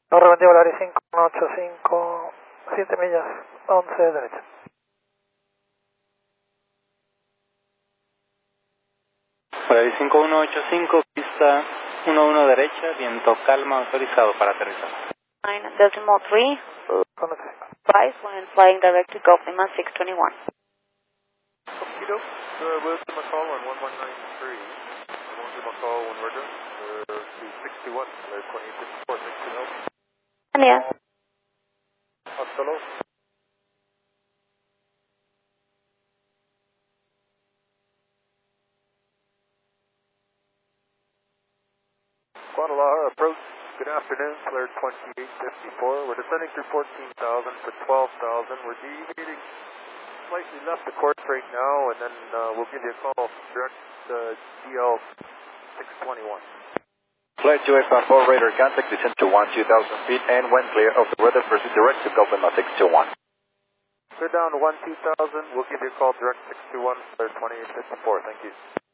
No preventivo al área 5185, 7 millas, 11 derecha. Área 5185, pista 11 derecha, viento calma, autorizado para aterrizar. 9.3, Cóndete. 5, and flying direct to Gulf Lima 621. Okey-doke, Wilson McCall on 1193. Wilson McCall, when we're done, to 61, 2854, thanks for help. Yeah. Hasta luego. Guadalajara approach, good afternoon, cleared 2854. We're descending through 14,000 for 12,000. We're deviating slightly left the course right now, and then we'll give you a call direct GL 621. Flight UFR 4 radar contact, descend to 12,000 feet, and when clear of the weather, proceed direct to Gulf Lima 621. Clear down to 12,000, we'll give you a call direct 621, clear 2854, thank you.